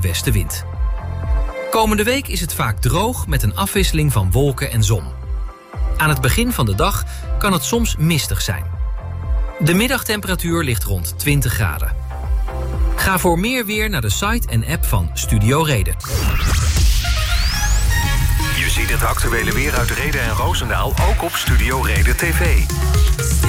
westenwind. Komende week is het vaak droog met een afwisseling van wolken en zon. Aan het begin van de dag kan het soms mistig zijn. De middagtemperatuur ligt rond 20 graden. Ga voor meer weer naar de site en app van Studio Reden. Je ziet het actuele weer uit Rheden en Roosendaal ook op Studio Reden TV.